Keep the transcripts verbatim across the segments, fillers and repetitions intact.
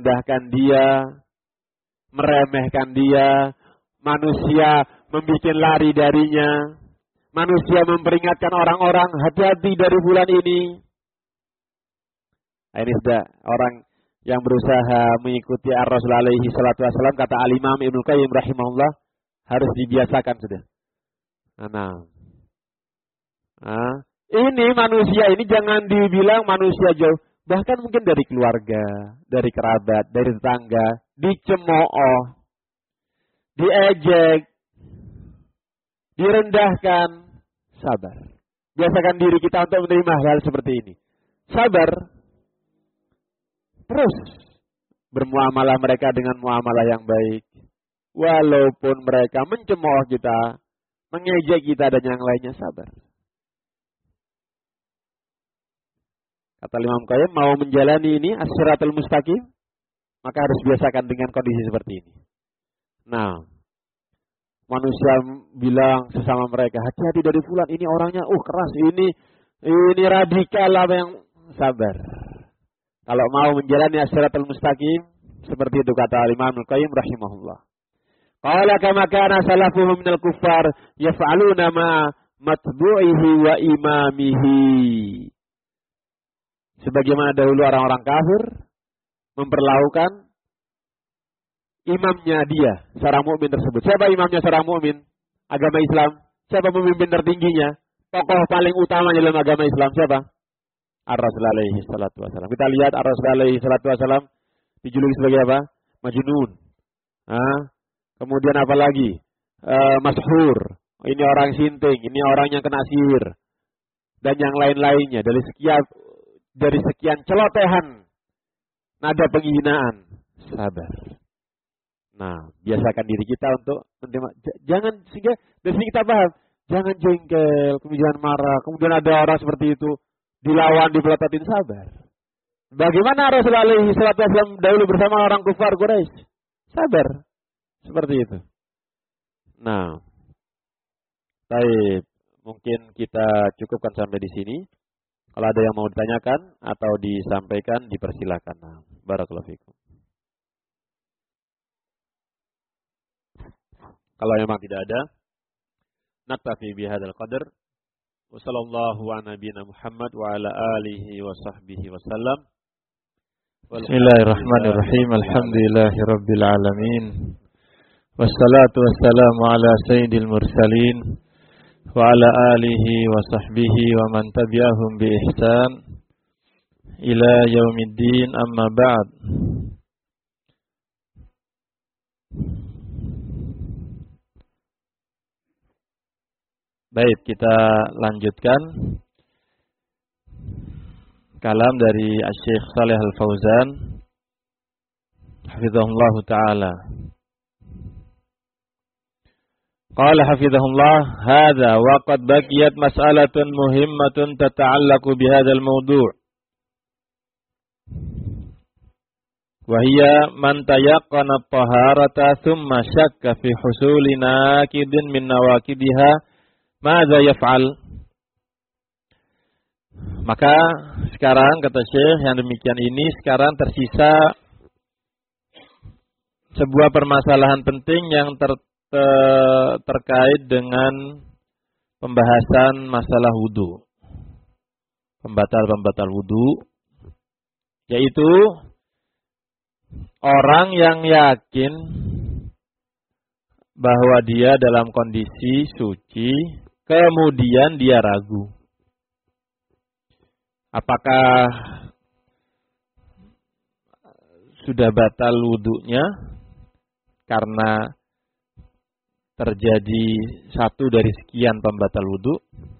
merendahkan dia, meremehkan dia, manusia membuat lari darinya, manusia memperingatkan orang-orang hati-hati dari bulan ini. Nah, ini sudah orang yang berusaha mengikuti Ar-Rasul alaihi salatu wassalam, kata Al-Imam Ibnu Qayyim rahimahullah, harus dibiasakan sudah. Nah, nah, ini manusia ini jangan dibilang manusia jauh, bahkan mungkin dari keluarga, dari kerabat, dari tetangga, dicemooh, diejek, direndahkan, sabar. Biasakan diri kita untuk menerima hal seperti ini. Sabar. Terus bermuamalah mereka dengan muamalah yang baik. Walaupun mereka mencemooh kita, mengejek kita dan yang lainnya, sabar. Kata Imam Qayyim, mau menjalani ini as-siratul mustaqim, maka harus biasakan dengan kondisi seperti ini. Nah, manusia bilang sesama mereka, hati-hati dari fulan, ini orangnya uh keras, ini ini radikal, apa yang, sabar. Kalau mau menjalani as-siratul mustaqim, seperti itu kata Imam Qayyim rahimahullah. Qala kama kana salafuhum minal kuffar yaf'aluna ma matbu'ihi wa imamihi. Sebagaimana dahulu orang-orang kafir memperlakukan imamnya dia, seorang mukmin tersebut. Siapa imamnya seorang mukmin? Agama Islam. Siapa pemimpin tertingginya? Tokoh paling utamanya dalam agama Islam siapa? Ar-Rasul alaihi salatu wassalam. Kita lihat Ar-Rasul alaihi salatu wassalam dijuluki sebagai apa? Majnun. Ah, kemudian apa lagi? E, Mashhur. Ini orang sinting, ini orang yang kena sihir. Dan yang lain-lainnya. Dari sekian dari sekian celotehan nada penghinaan. Sabar. Nah, biasakan diri kita untuk menerima. Jangan, sehingga dari sini kita paham. Jangan jengkel, kemudian marah. Kemudian ada orang seperti itu dilawan, dipelototin, sabar. Bagaimana Rasulullah alaihi salatu wasallam dahulu bersama orang kufar Quraisy? Sabar. Seperti itu. Nah, baik, mungkin kita cukupkan sampai di sini. Kalau ada yang mau ditanyakan atau disampaikan, dipersilakan. Nah, barakallahu fikum. Kalau memang tidak ada, naktafi bihadzal qadar. Wassallallahu ala nabiyyina Muhammad wa ala alihi wa sahbihi wasallam. Bismillahirrahmanirrahim. Alhamdulillahirabbil alamin. Wassalatu wassalamu ala sayyidil mursalin wa ala alihi wa sahbihi wa man tabi'ahum bi ihsan ila yaumiddin, amma ba'd. Baik, kita lanjutkan kalam dari Syekh Shalih Al-Fauzan hafizahullah ta'ala. Qala hafizahullah, hadza wa qad baqiyat mas'alatun muhimmatun tata'allaqu bihadzal mawdu'. Wa hiya man tayaqqana at-taharata thumma syakka fi husuli naqidin min nawaqidiha, madza yaf'al? Maka sekarang kata Syekh yang demikian ini, sekarang tersisa sebuah permasalahan penting yang ter, ter, terkait dengan pembahasan masalah wudu, pembatal-pembatal wudu, yaitu orang yang yakin bahwa dia dalam kondisi suci, kemudian dia ragu. Apakah sudah batal wudunya karena terjadi satu dari sekian pembatal wudu?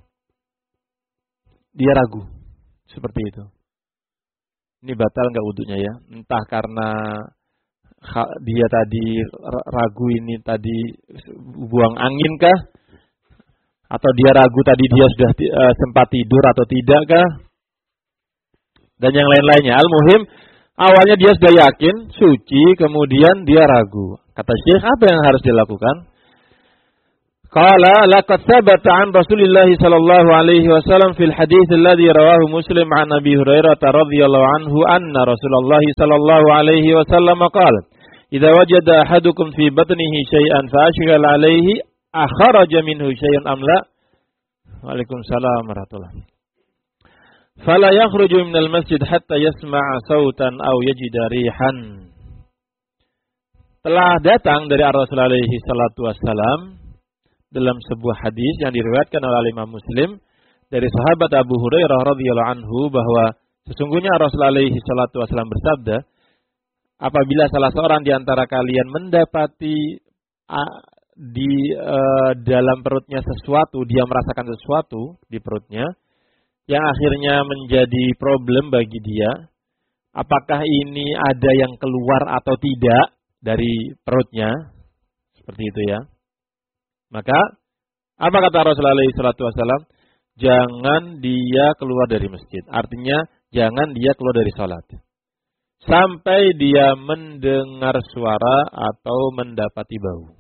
Dia ragu. Seperti itu. Ini batal enggak wudunya ya? Entah karena dia tadi ragu ini tadi buang angin kah? Atau dia ragu tadi dia sudah uh, sempat tidur atau tidak kah? Dan yang lain-lainnya. Al-muhim, awalnya dia sudah yakin, suci, kemudian dia ragu. Kata Syekh, apa yang harus dilakukan? Qala laqad thabata 'an Rasulillah sallallahu alaihi wasallam fil hadits alladhi rawahu Muslim 'an Abi Hurairah radhiyallahu anhu anna Rasulullah sallallahu alaihi wasallam qala idza wajada ahadukum fi batnihi shay'an fa ashghal 'alaihi akhraja minhu shay'an am la. Waalaikumsalam warahmatullahi. Fala yakhruju minal masjid hatta yasma'a sautan aw yajida rihan. Telah datang dari Rasulullah alaihi salatu wassalam dalam sebuah hadis yang diriwayatkan oleh Imam Muslim dari sahabat Abu Hurairah radhiyallahu anhu bahwa sesungguhnya Rasulullah alaihi salatu wasallam bersabda, apabila salah seorang di antara kalian mendapati uh, di uh, dalam perutnya sesuatu, dia merasakan sesuatu di perutnya yang akhirnya menjadi problem bagi dia, apakah ini ada yang keluar atau tidak dari perutnya, seperti itu ya. Maka apa kata Rasulullah shallallahu alaihi wasallam? Jangan dia keluar dari masjid. Artinya jangan dia keluar dari salat sampai dia mendengar suara atau mendapati bau.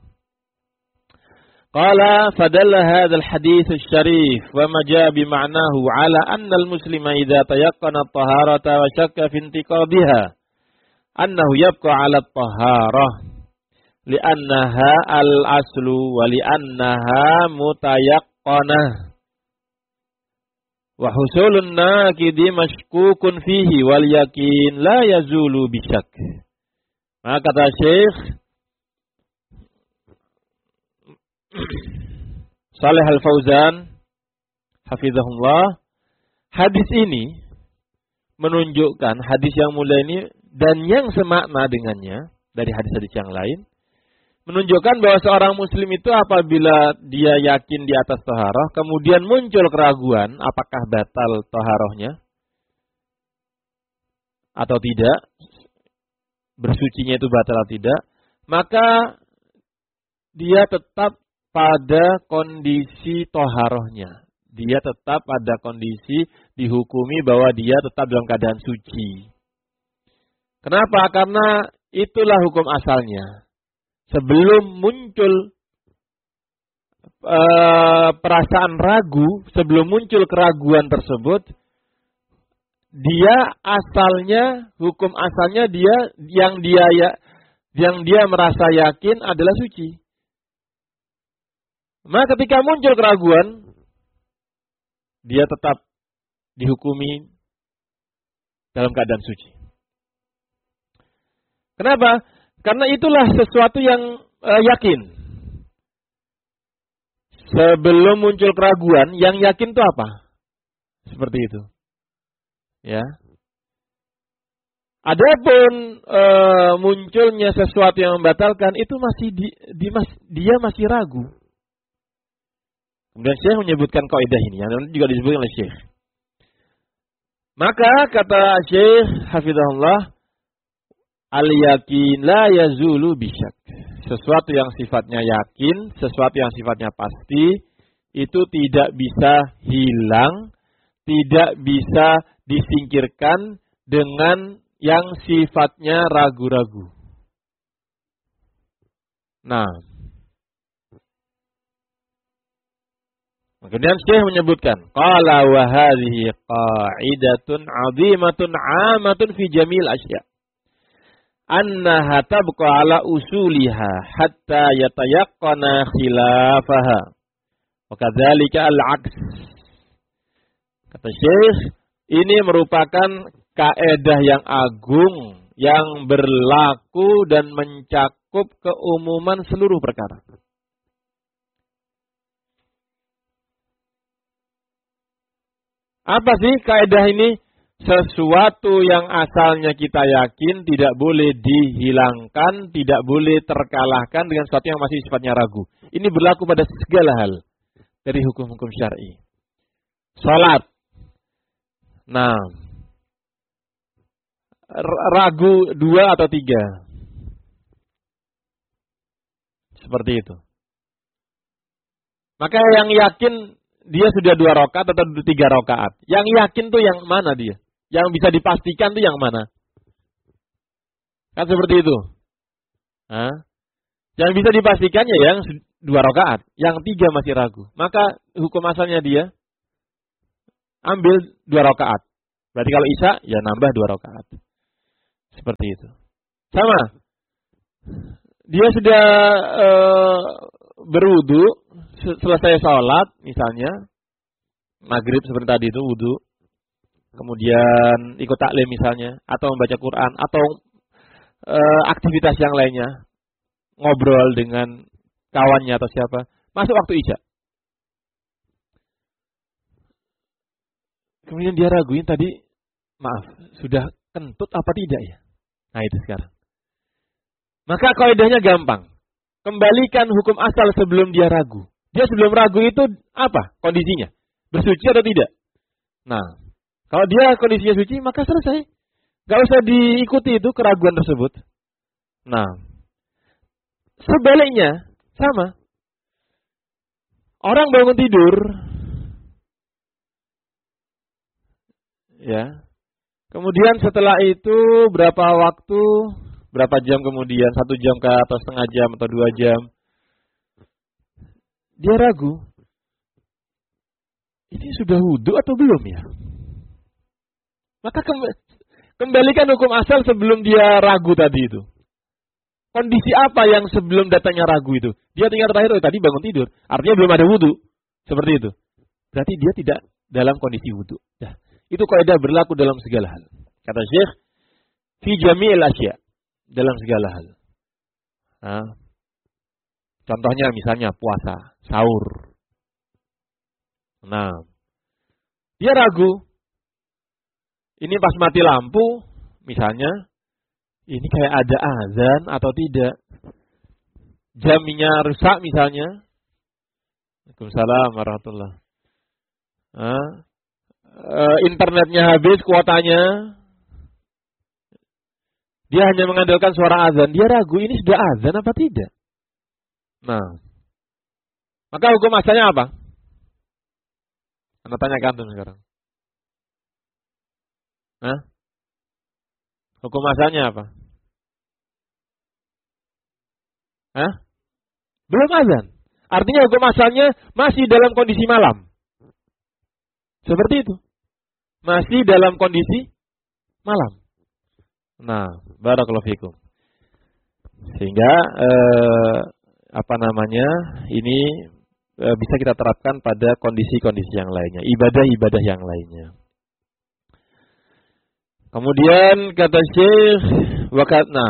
Qala fadalla hadzal hadits asy-syarif wa ma jaa bi ma'nahu ala anna al-muslima idza tayaqqana at-taharata wa shakka fi intiqadiha annahu yabqa 'ala at-taharah li'annaha al-aslu wa li'annaha mutayaqqanah wa husulun naqidi mashkukun fihi wal yakin la yazulu bisyak. Maka kata Syekh Saleh Al-Fauzan hafizahullah, hadis ini menunjukkan, hadis yang mulia ini dan yang semakna dengannya dari hadis-hadis yang lain, menunjukkan bahwa seorang muslim itu apabila dia yakin di atas taharah, kemudian muncul keraguan apakah batal taharahnya atau tidak, bersucinya itu batal atau tidak, maka dia tetap pada kondisi taharahnya. Dia tetap pada kondisi dihukumi bahwa dia tetap dalam keadaan suci. Kenapa? Karena itulah hukum asalnya. Sebelum muncul e, perasaan ragu, sebelum muncul keraguan tersebut, dia asalnya, hukum asalnya dia yang dia ya, yang dia merasa yakin adalah suci. Maka ketika muncul keraguan, dia tetap dihukumi dalam keadaan suci. Kenapa? Karena itulah sesuatu yang uh, yakin. Sebelum muncul keraguan, yang yakin itu apa? Seperti itu. Ya. Adapun uh, munculnya sesuatu yang membatalkan, itu masih di, di mas, dia masih ragu. Kemudian Syekh menyebutkan kaidah ini, yang juga disebutkan oleh Syekh. Maka kata Syekh hafizahullah, al-yakin la yazulu bisyak. Sesuatu yang sifatnya yakin, sesuatu yang sifatnya pasti, itu tidak bisa hilang, tidak bisa disingkirkan dengan yang sifatnya ragu-ragu. Nah, kemudian Syekh menyebutkan, qala wa hadhihi qa'idatun 'azimatun 'amatun fi jamil asya'. Annaha tabqa 'ala usuliha hatta yatayaqqana khilafaha. Wa kadzalika al-'aks. Kata Syekh, ini merupakan kaedah yang agung yang berlaku dan mencakup keumuman seluruh perkara. Apa sih kaidah ini? Sesuatu yang asalnya kita yakin tidak boleh dihilangkan, tidak boleh terkalahkan dengan sesuatu yang masih sifatnya ragu. Ini berlaku pada segala hal dari hukum-hukum syar'i. Salat. Nah, ragu dua atau tiga. Seperti itu. Maka yang yakin dia sudah dua rakaat atau tiga rakaat. Yang yakin tuh yang mana dia? Yang bisa dipastikan tuh yang mana? Kan seperti itu. Hah? Yang bisa dipastikan ya yang dua rakaat, yang tiga masih ragu. Maka hukum asalnya dia ambil dua rakaat. Berarti kalau isya ya nambah dua rakaat. Seperti itu. Sama. Dia sudah e, berwudu, selesai sholat misalnya, maghrib seperti tadi itu wudu, kemudian ikut taklim misalnya, atau membaca Quran, atau e, aktivitas yang lainnya, ngobrol dengan kawannya atau siapa, masuk waktu isya. Kemudian dia raguin tadi, maaf, sudah kentut apa tidak ya? Nah itu sekarang. Maka kaidahnya gampang. Kembalikan hukum asal sebelum dia ragu. Dia sebelum ragu itu apa kondisinya? Bersuci atau tidak? Nah, kalau dia kondisinya suci, maka selesai. Gak usah diikuti itu keraguan tersebut. Nah, sebaliknya, sama. Orang bangun tidur, ya. Kemudian setelah itu berapa waktu, berapa jam kemudian, satu jam ke atau setengah jam atau dua jam, dia ragu. Ini sudah wudu atau belum ya? Maka kembalikan hukum asal sebelum dia ragu tadi itu. Kondisi apa yang sebelum datangnya ragu itu? Dia tinggal terakhir, oh tadi bangun tidur. Artinya belum ada wudu. Seperti itu. Berarti dia tidak dalam kondisi wudu. Nah, itu kaidah berlaku dalam segala hal. Kata Syekh, fi jami'il asya. Dalam segala hal. Nah, contohnya misalnya puasa, sahur. Nah, dia ragu. Ini pas mati lampu, misalnya, ini kayak ada azan atau tidak. Jamnya rusak misalnya. Waalaikumsalam warahmatullahi wabarakatuh. Nah, internetnya habis kuotanya. Dia hanya mengandalkan suara azan. Dia ragu ini sudah azan apa tidak. Nah, maka hukum asalnya apa? Anda tanyakan tuh sekarang. Hah? Hukum asalnya apa? Hah? Belum azan. Artinya hukum asalnya masih dalam kondisi malam. Seperti itu. Masih dalam kondisi malam. Nah, barakallahu fikum. Sehingga eh, apa namanya? Ini eh, bisa kita terapkan pada kondisi-kondisi yang lainnya, ibadah-ibadah yang lainnya. Kemudian kata Syekh wakatna.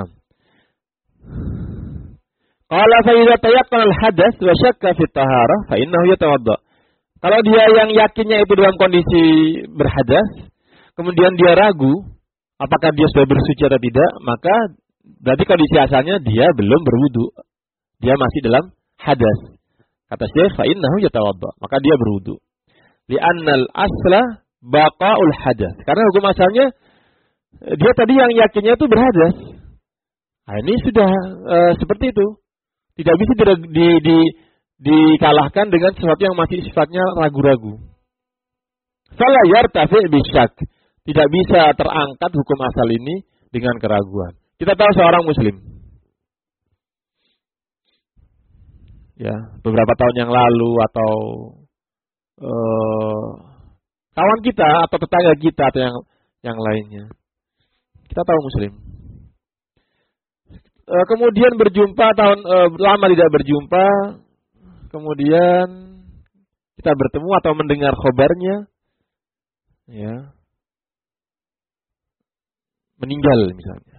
Qala fa idza tayaqqana al-hadath wa syakka fi at-taharah fa innahu yatawadda. Kalau dia yang yakinnya itu dalam kondisi berhadas, kemudian dia ragu apakah dia sudah bersuci atau tidak, maka berarti kondisi asalnya dia belum berwudu. Dia masih dalam hadas. Kata Syekh, fa innahu yatawadda. Maka dia berwudu. Li'annal asla baqa'ul hadas. Karena hukum asalnya dia tadi yang yakinnya itu berhadas. Nah, ini sudah e, seperti itu. Tidak bisa di, di, di, dikalahkan dengan sesuatu yang masih sifatnya ragu-ragu. Fala yartafi' bisyak. Tidak bisa terangkat hukum asal ini dengan keraguan. Kita tahu seorang muslim. Ya, beberapa tahun yang lalu atau uh, kawan kita atau tetangga kita atau yang yang lainnya. Kita tahu muslim. Uh, kemudian berjumpa tahun uh, lama tidak berjumpa. Kemudian kita bertemu atau mendengar khabarnya. Ya. Meninggal misalnya.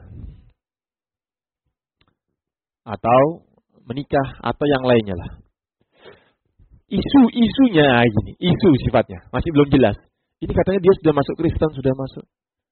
Atau menikah atau yang lainnya lah. Isu-isunya gini, isu sifatnya, masih belum jelas. Ini katanya dia sudah masuk Kristen, sudah masuk.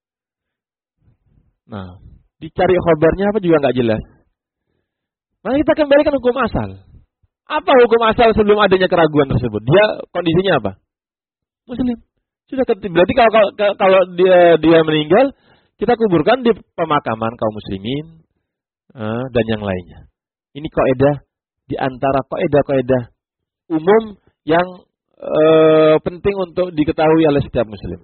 Nah, dicari khabarnya apa juga nggak jelas. Maka kita kembalikan hukum asal. Apa hukum asal sebelum adanya keraguan tersebut? Dia kondisinya apa? Muslim. Sudah berarti kalau kalau, kalau dia dia meninggal, kita kuburkan di pemakaman kaum muslimin uh, dan yang lainnya. Ini kaidah di antara kaidah-kaidah umum yang uh, penting untuk diketahui oleh setiap muslim.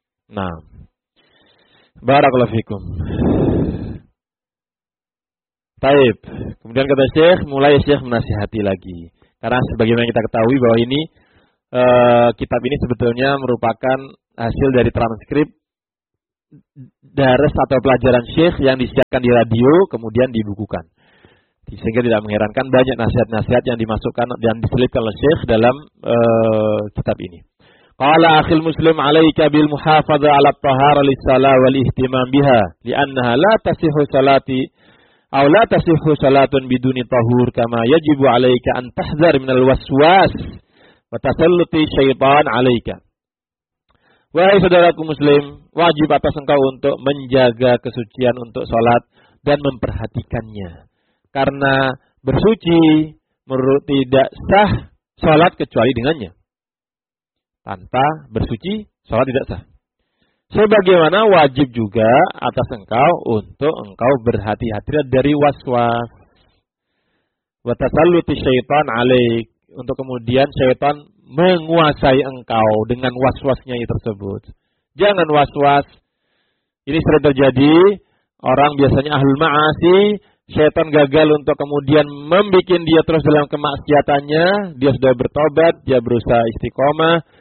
Nah, barakallahu fikum. Taib. Kemudian kata Syekh, mulai Syekh menasihati lagi. Karena sebagaimana kita ketahui bahwa ini e, kitab ini sebetulnya merupakan hasil dari transkrip daras atau pelajaran Syekh yang disiarkan di radio kemudian dibukukan. Sehingga tidak mengherankan banyak nasihat-nasihat yang dimasukkan dan diselipkan oleh Syekh dalam e, kitab ini. Qala akhil muslim alaika bil muhafadha ala at-tahara lis-salah wal ihtimam biha li'annaha la tasihhu salati aw la tasihhu salatun biduni tahur kama yajibu alaika an tahzar minal waswas wa tasalluti syaitan alaika. Wahai saudaraku muslim, wajib atas engkau untuk menjaga kesucian untuk salat dan memperhatikannya. Karena bersuci menurut tidak sah salat kecuali dengannya. Tanpa bersuci salat tidak sah. Sebagaimana wajib juga atas engkau untuk engkau berhati-hati dari waswas. Wa tasalluti syaitan alaik. Untuk kemudian syaitan menguasai engkau dengan waswasnya tersebut. Jangan waswas. Ini sering terjadi. Orang biasanya ahlul ma'asi. Syaitan gagal untuk kemudian membuat dia terus dalam kemaksiatannya. Dia sudah bertobat. Dia berusaha istiqomah.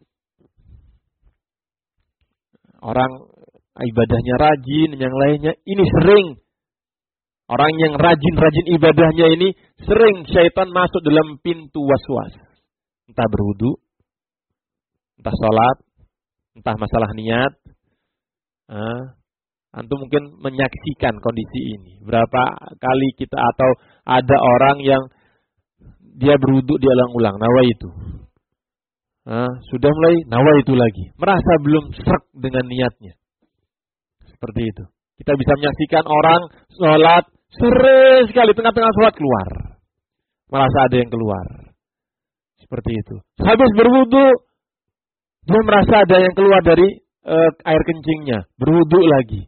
Orang ibadahnya rajin, yang lainnya. Ini sering. Orang yang rajin-rajin ibadahnya ini, sering syaitan masuk dalam pintu waswas. Entah berwudu, entah sholat, entah masalah niat. Nah, antum mungkin menyaksikan kondisi ini. Berapa kali kita atau ada orang yang dia berwudu, dia ulang-ulang. Nawaitu. Nah, sudah mulai nawaitu lagi. Merasa belum srek dengan niatnya. Seperti itu. Kita bisa menyaksikan orang sholat sering sekali tengah-tengah sholat keluar. Merasa ada yang keluar. Seperti itu. Habis berwudu, dia merasa ada yang keluar dari uh, air kencingnya. Berwudu lagi.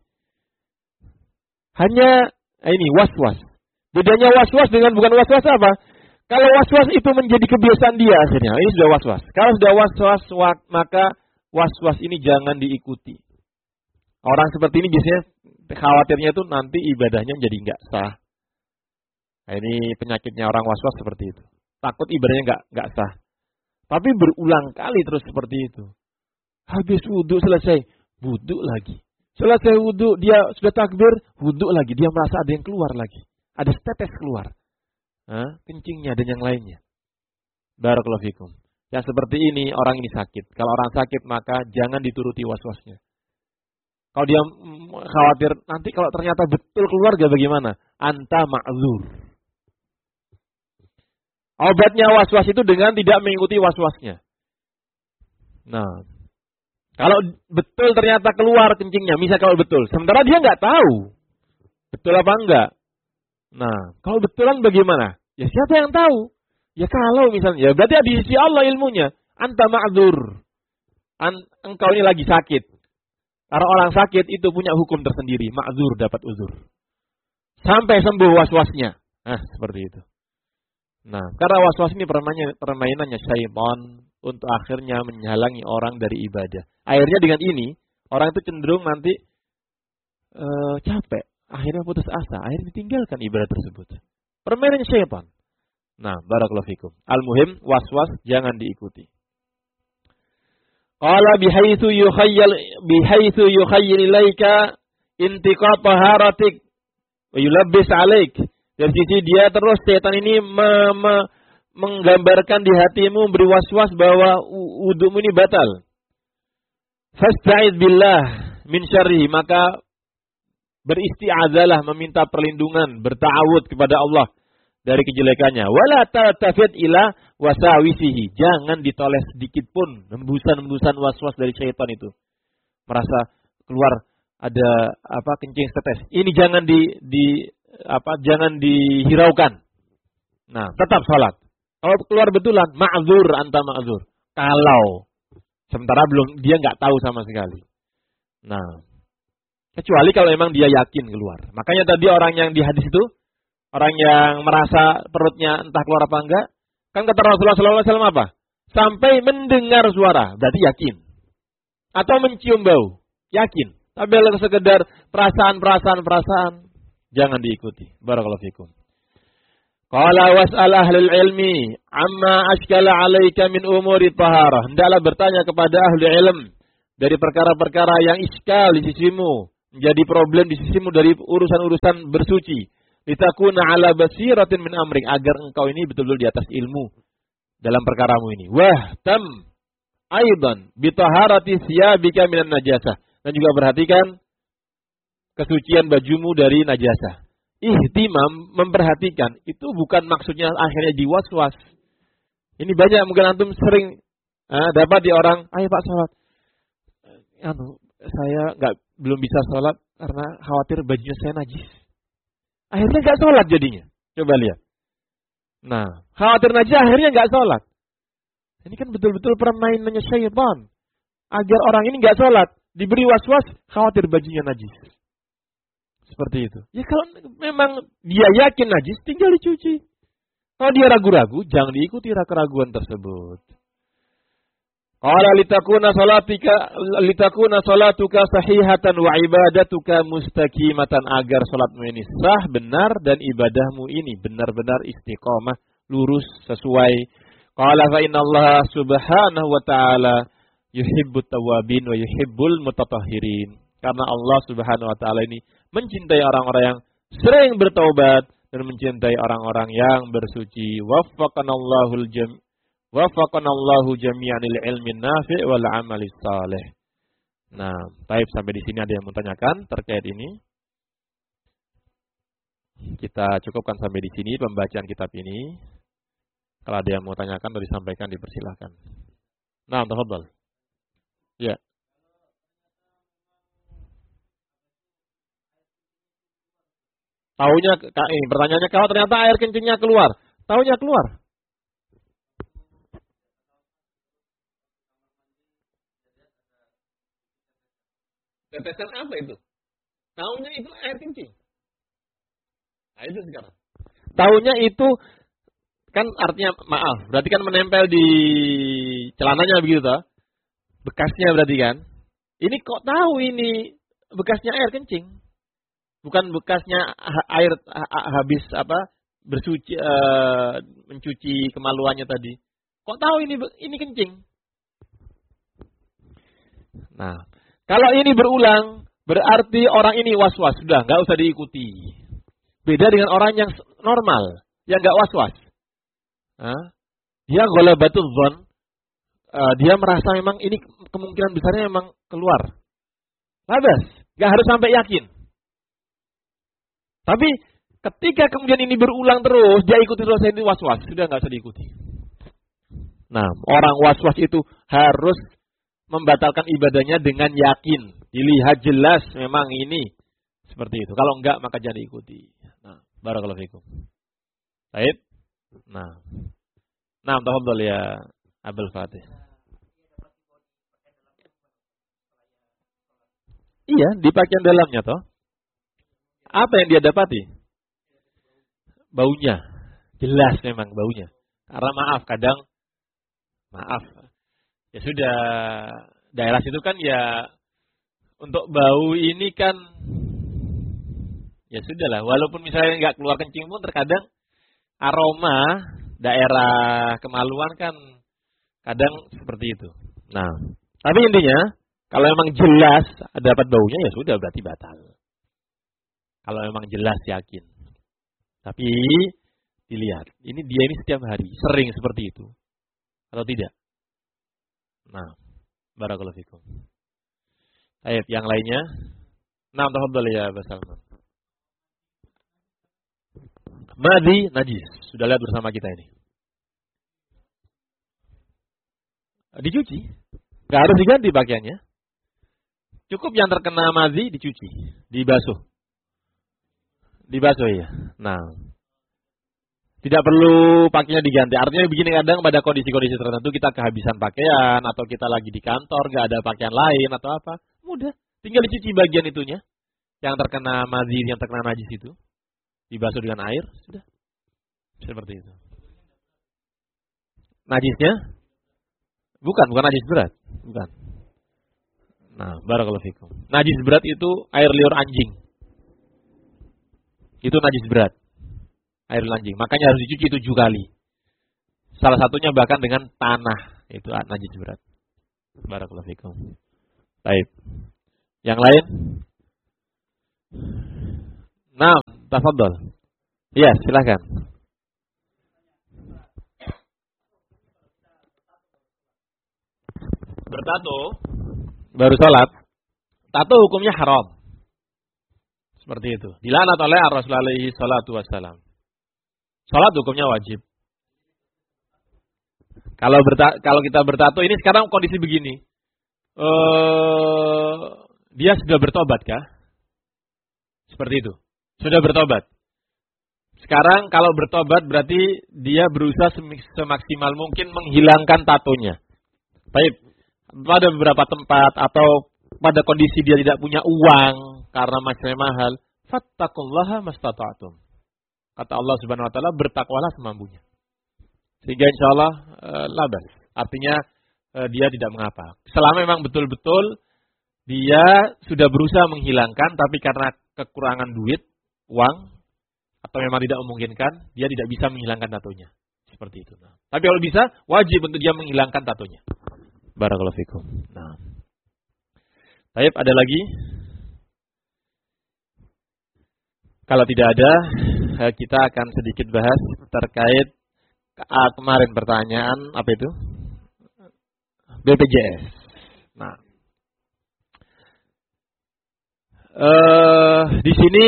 Hanya ini waswas. Bedanya waswas dengan bukan waswas apa? Kalau waswas itu menjadi kebiasaan dia akhirnya. Ini sudah waswas. Kalau sudah waswas, maka waswas ini jangan diikuti. Orang seperti ini biasanya khawatirnya itu nanti ibadahnya jadi nggak sah. Nah, ini penyakitnya orang waswas seperti itu. Takut ibadahnya nggak nggak sah. Tapi berulang kali terus seperti itu. Habis wudhu selesai, wudhu lagi. Selesai wudhu, dia sudah takbir, wudhu lagi. Dia merasa ada yang keluar lagi. Ada setetes keluar. Nah, kencingnya dan yang lainnya. Barakallahu fikum. Yang seperti ini, orang ini sakit. Kalau orang sakit, maka jangan dituruti waswasnya. Kalau dia khawatir, nanti kalau ternyata betul keluarga bagaimana? Anta ma'zur. Obatnya waswas itu dengan tidak mengikuti waswasnya. Nah, kalau betul ternyata keluar kencingnya, misal kalau betul. Sementara dia nggak tahu. Betul apa enggak? Nah, kalau betulan bagaimana? Ya siapa yang tahu? Ya kalau misalnya, ya berarti di sisi Allah ilmunya. Anta ma'zur. An, engkau ini lagi sakit. Karena orang sakit itu punya hukum tersendiri. Ma'zur dapat uzur. Sampai sembuh waswasnya. Nah, seperti itu. Nah, karena waswas ini permainannya, permainannya syaitan untuk akhirnya menghalangi orang dari ibadah. Akhirnya dengan ini, orang itu cenderung nanti uh, capek. Akhirnya putus asa, akhirnya tinggalkan ibadah tersebut. Permainan syaitan. Nah, barakallahu fikum. Al-muhim, waswas jangan diikuti. Qala bihaitsu yukhayyal bihaitsu yukhayyil ilaika intiqa taharatik wa yulabbis alaik. Dari sisi dia terus syaitan ini me, me, menggambarkan di hatimu, beri waswas bahwa wudumu ini batal. Fasta'id billah min syarri, maka beristi'azalah, meminta perlindungan, berta'awud kepada Allah dari kejelekannya. Wala tatafid ila wasawisihi, jangan ditoleh sedikit pun hembusan-hembusan waswas dari syaitan itu. Merasa keluar ada apa kencing setes. Ini jangan di, di apa jangan dihiraukan. Nah, tetap salat. Kalau keluar betulan, ma'zur anta ma'zur. Kalau sementara belum dia nggak tahu sama sekali. Nah, kecuali kalau memang dia yakin keluar. Makanya tadi orang yang di hadis itu, orang yang merasa perutnya entah keluar apa enggak, kan kata Rasulullah shallallahu alaihi wasallam apa? Sampai mendengar suara, berarti yakin. Atau mencium bau, yakin. Tapi kalau sekedar perasaan-perasaan-perasaan, Jangan diikuti. Barakallahu fikum. Qala was'al ahlul ilmi amma ashkala 'alaika min umuri taharah. Hendaklah bertanya kepada ahli ilm dari perkara-perkara yang iskal di sisimu, menjadi problem di sisimu dari urusan-urusan bersuci. Litakuna 'ala basiratin min amrik, agar engkau ini betul-betul di atas ilmu dalam perkaramu ini. Wah, tam aidan bi taharati thiyabika minan najasah. Dan juga perhatikan kesucian bajumu dari najasah. Ihtimam, memperhatikan, itu bukan maksudnya akhirnya diwaswas. Ini banyak mungkin antum sering eh, dapat di orang, ayo Pak sholat. Anu, saya nggak belum bisa sholat karena khawatir bajunya saya najis. Akhirnya nggak sholat jadinya. Coba lihat. Nah, khawatir najis akhirnya nggak sholat. Ini kan betul-betul permainannya syaitan. Agar orang ini nggak sholat, diberi waswas, khawatir bajunya najis. Seperti itu. Ya kalau memang dia yakin najis, tinggal dicuci. Kalau dia ragu-ragu, jangan diikuti keraguan tersebut. Qala litakuna salatika litakuna salatuka sahihatan wa ibadatuka mustaqimatan, agar salatmu ini sah, benar, dan ibadahmu ini benar-benar istiqomah, lurus, sesuai. Qala fa innallaha subhanahu wa ta'ala yuhibbut tawwabin wa yuhibbul mutatahhirin. Karena Allah Subhanahu wa taala ini mencintai orang-orang yang sering bertaubat dan mencintai orang-orang yang bersuci. Waffaqanallahu jam waffaqanallahu jami'an lil ilmi nafi' wal amali salih. Nah, baik, sampai di sini ada yang mau tanyakan terkait ini? Kita cukupkan sampai di sini pembacaan kitab ini. Kalau ada yang mau tanyakan atau disampaikan, dipersilakan. Nah, tafadhal. Ya. Taunya, ini pertanyaannya, kalau ternyata air kencingnya keluar, taunya keluar. Tetesan apa itu? Taunya itu air kencing. Nah, itu sekarang. Taunya itu kan artinya, maaf, berarti kan menempel di celananya begitu toh? Bekasnya berarti kan? Ini kok tahu ini bekasnya air kencing? Bukan bekasnya air habis apa bersuci uh, mencuci kemaluannya tadi. Kok tahu ini ini kencing? Nah, kalau ini berulang berarti orang ini was-was, sudah nggak usah diikuti. Beda dengan orang yang normal, yang nggak was-was. Nah, dia ghalabatul dzan, uh, dia merasa memang ini kemungkinan besarnya memang keluar. Labas, nggak harus sampai yakin. Tapi ketika kemudian ini berulang terus, dia ikuti terus, ini was-was, sudah nggak usah diikuti. Nah, orang was-was itu harus membatalkan ibadahnya dengan yakin, dilihat jelas memang ini seperti itu. Kalau enggak, maka jangan diikuti. Nah, barakallahu fikum. Baik. Nah, nah, tafadhol ya Abdul Fatih. Iya, di pakaian dalamnya toh. Apa yang dia dapati? Baunya. Jelas memang baunya. Karena maaf, kadang maaf. Ya sudah, daerah situ kan ya untuk bau ini kan ya sudahlah. Walaupun misalnya nggak keluar kencing pun terkadang aroma daerah kemaluan kan kadang seperti itu. Nah, tapi intinya kalau memang jelas dapat baunya ya sudah, berarti batal. Kalau memang jelas yakin. Tapi dilihat, ini dia ini setiap hari sering seperti itu atau tidak? Nah, barakallahu fikum. Ayat yang lainnya. Nah, tafadhal ya Mbak Salman. Madhi najis. Sudah lihat bersama kita ini. Dicuci. Enggak harus diganti pakaiannya. Cukup yang terkena madhi dicuci, dibasuh. Dibasuh ya. Nah, tidak perlu pakainya diganti. Artinya begini, kadang pada kondisi-kondisi tertentu kita kehabisan pakaian atau kita lagi di kantor nggak ada pakaian lain atau apa, mudah, tinggal dicuci bagian itunya yang terkena madhi, yang terkena najis itu, dibasuh dengan air, sudah. Seperti itu. Najisnya bukan, bukan najis berat, bukan. Nah, barakallahu fikum. Najis berat itu air liur anjing. Itu najis berat. Air lancing. Makanya harus dicuci tujuh kali. Salah satunya bahkan dengan tanah. Itu najis berat. Barakallahu fikum. Baik. Yang lain? Nah, tafadhol. Iya, silakan. Bertato baru sholat. Tato hukumnya haram. Seperti itu. Dilaknat oleh Rasulullah alaihi salatu wassalam. Sholat hukumnya wajib. Kalau berta, kalau kita bertato ini sekarang kondisi begini. Uh, dia sudah bertobat kah? Seperti itu. Sudah bertobat. Sekarang kalau bertobat berarti dia berusaha semaksimal mungkin menghilangkan tatonya. Baik. Pada beberapa tempat atau pada kondisi dia tidak punya uang karena masih mahal, fattaqullaha mastata'tum. Kata Allah Subhanahu wa taala, bertakwalah semampunya. Sehingga insyaallah e, labas. Artinya e, dia tidak mengapa. Selama memang betul-betul dia sudah berusaha menghilangkan tapi karena kekurangan duit, uang atau memang tidak memungkinkan, dia tidak bisa menghilangkan tatonya. Seperti itu. Nah, tapi kalau bisa, wajib untuk dia menghilangkan tatonya. Barakallahu fikum. Nah. Baik, ada lagi? Kalau tidak ada, kita akan sedikit bahas terkait kemarin pertanyaan apa itu? B P J S. Nah. Uh, di sini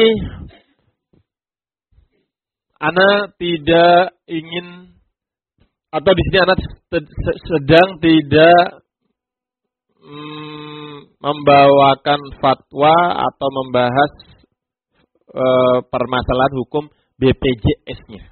Ana tidak ingin atau di sini Ana sedang tidak mm, membawakan fatwa atau membahas e, permasalahan hukum B P J S-nya.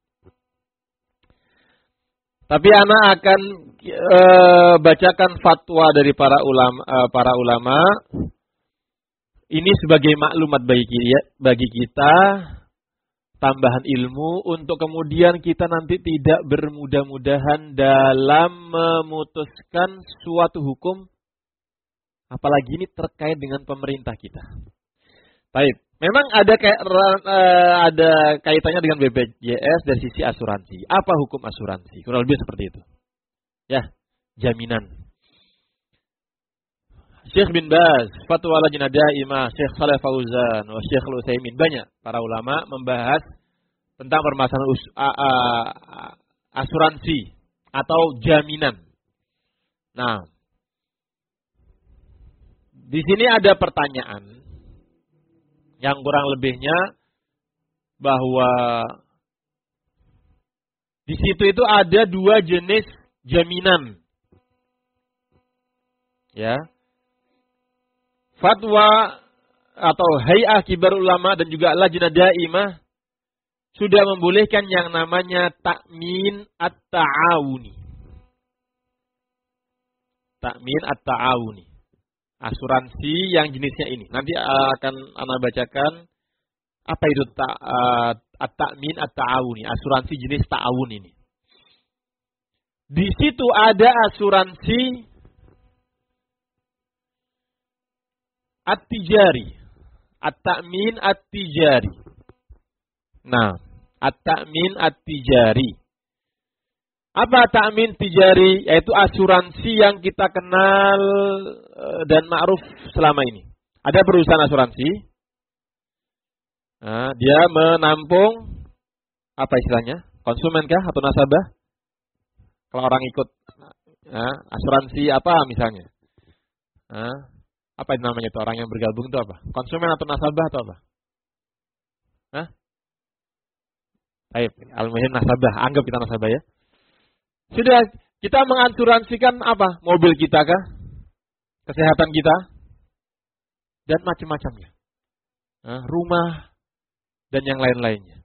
Tapi Ana akan e, bacakan fatwa dari para ulama, e, para ulama. Ini sebagai maklumat bagi bagi kita, tambahan ilmu untuk kemudian kita nanti tidak bermudah-mudahan dalam memutuskan suatu hukum, apalagi ini terkait dengan pemerintah kita. Baik, memang ada kayak ada kaitannya dengan B P J S dari sisi asuransi. Apa hukum asuransi? Kurang lebih seperti itu. Ya, jaminan. Syekh bin Baz, Fatwa Lajnah Daimah, Syekh Shalih Fauzan, Syekh Al-Utsaimin, banyak para ulama membahas tentang permasalahan us, a, a, asuransi atau jaminan. Nah, di sini ada pertanyaan yang kurang lebihnya bahwa di situ itu ada dua jenis jaminan. Ya. Fatwa atau Hay'ah Kibar Ulama dan juga Lajnah Daimah sudah membolehkan yang namanya takmin at-ta'awuni. Takmin at-ta'awuni. Asuransi yang jenisnya ini. Nanti akan Ana bacakan apa itu at-takmin at-ta'awuni. Asuransi jenis ta'awun ini. Di situ ada asuransi at-tijari. At-ta'min at-tijari. Nah, at-ta'min at-tijari. Apa ta'min tijari? Yaitu asuransi yang kita kenal dan ma'ruf selama ini. Ada perusahaan asuransi. Nah, dia menampung apa istilahnya? Konsumen kah atau nasabah? Kalau orang ikut nah, asuransi apa misalnya? Nah, apa itu namanya itu orang yang bergabung itu apa? Konsumen atau nasabah atau apa? Hah? Baik, al-muhim nasabah. Anggap kita nasabah ya. Sudah, kita mengasuransikan apa? Mobil kita kah? Kesehatan kita? Dan macam-macamnya. Nah, rumah dan yang lain-lainnya.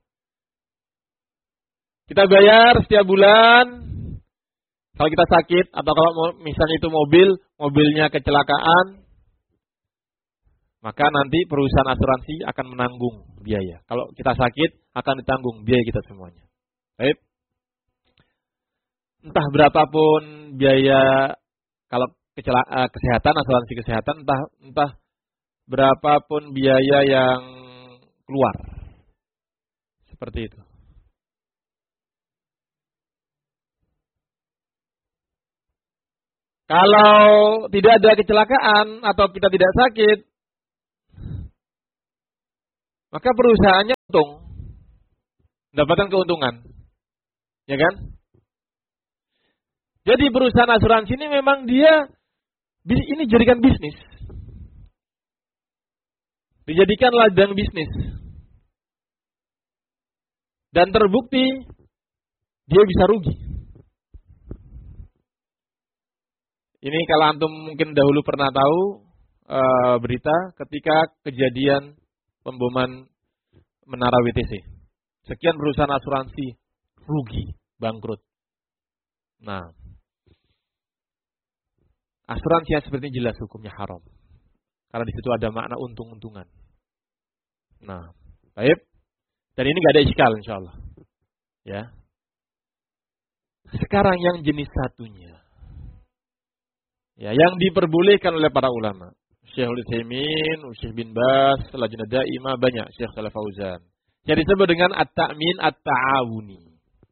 Kita bayar setiap bulan. Kalau kita sakit atau kalau misalnya itu mobil, mobilnya kecelakaan, maka nanti perusahaan asuransi akan menanggung biaya. Kalau kita sakit, akan ditanggung biaya kita semuanya. Baik. Entah berapapun biaya kalau kecelakaan kesehatan, asuransi kesehatan, entah entah berapapun biaya yang keluar. Seperti itu. Kalau tidak ada kecelakaan atau kita tidak sakit, maka perusahaannya untung, mendapatkan keuntungan, ya kan? Jadi perusahaan asuransi ini memang dia ini jadikan bisnis, dijadikan ladang bisnis, dan terbukti dia bisa rugi. Ini kalau antum mungkin dahulu pernah tahu uh, berita ketika kejadian pemboman menara W T C. Sekian perusahaan asuransi rugi, bangkrut. Nah, asuransi yang seperti ini jelas hukumnya haram. Karena di situ ada makna untung-untungan. Nah, baik. Dan ini nggak ada iskal insyaallah. Ya. Sekarang yang jenis satunya. Ya, yang diperbolehkan oleh para ulama. Syekhul Utsaimin, Syekh bin Baz, Lajnah Daimah, banyak, Syekh Shalih Fauzan. Yang disebut dengan at-ta'min at-ta'awuni.